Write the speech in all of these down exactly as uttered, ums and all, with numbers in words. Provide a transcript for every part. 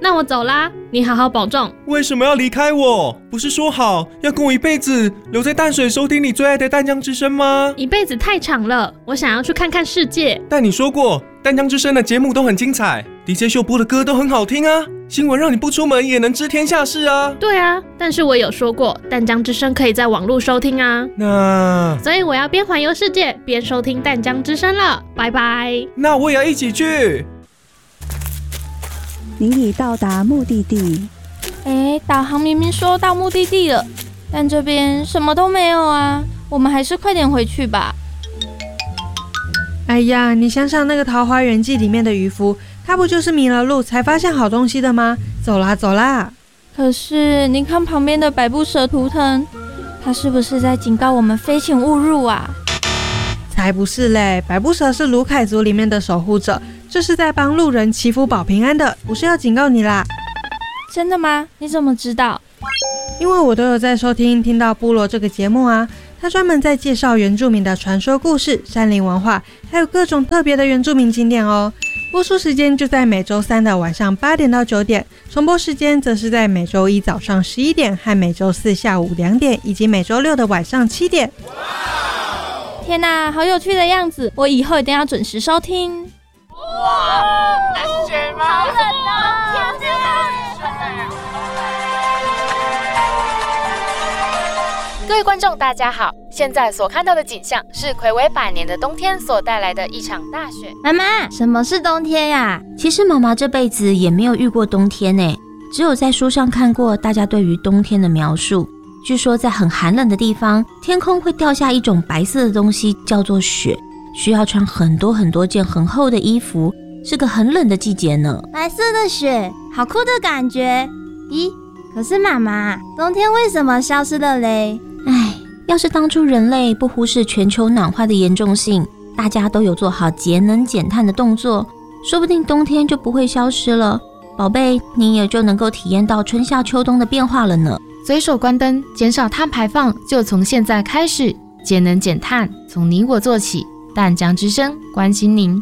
那我走啦，你好好保重。 为什么要离开我？不是说好要跟我一辈子留在淡水收听你最爱的淡江之声吗？ 一辈子太长了，我想要去看看世界。 但你说过淡江之声的节目都很精彩， D J 秀播的歌都很好听啊，新闻让你不出门也能知天下事啊。 对啊，但是我有说过淡江之声可以在网络收听啊。 那所以我要边环游世界边收听淡江之声了，拜拜。 那我也要一起去。 您已到达目的地。 哎，导航明明说到目的地了，但这边什么都没有啊，我们还是快点回去吧。 哎呀，你想想那个《桃花源记》里面的渔夫，他不就是迷了路才发现好东西的吗？走啦走啦。 可是你看旁边的百步蛇图腾，他是不是在警告我们飞行勿入啊？ 才不是嘞，百步蛇是卢凯族里面的守护者，这是在帮路人祈福保平安的，不是要警告你啦。 真的吗？你怎么知道？ 因为我都有在收听听到部落这个节目啊，他专门在介绍原住民的传说故事、山林文化，还有各种特别的原住民景点哦。播出时间就在每周三的晚上八点到九点，重播时间则是在每周一早上十一点和每周四下午两点，以及每周六的晚上七点。 天哪，好有趣的样子！我以后一定要准时收听。 哇，那雪吗？好冷哦！天哪！ 各位观众，大家好！现在所看到的景象是睽违百年的冬天所带来的一场大雪。 妈妈，什么是冬天呀？ 其实妈妈这辈子也没有遇过冬天呢，只有在书上看过大家对于冬天的描述。据说在很寒冷的地方，天空会掉下一种白色的东西，叫做雪，需要穿很多很多件很厚的衣服，是个很冷的季节呢。 白色的雪，好酷的感觉。咦，可是妈妈，冬天为什么消失了嘞？ 唉，要是当初人类不忽视全球暖化的严重性，大家都有做好节能减碳的动作，说不定冬天就不会消失了。宝贝，你也就能够体验到春夏秋冬的变化了呢。 随手关灯，减少碳排放，就从现在开始。节能减碳，从你我做起。淡江之声关心您。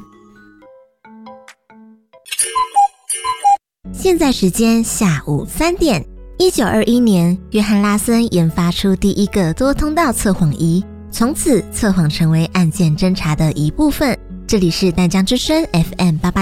现在时间下午三点。一九二一年，约翰拉森研发出第一个多通道测谎仪，从此测谎成为案件侦查的一部分。这里是淡江之声 F M 八八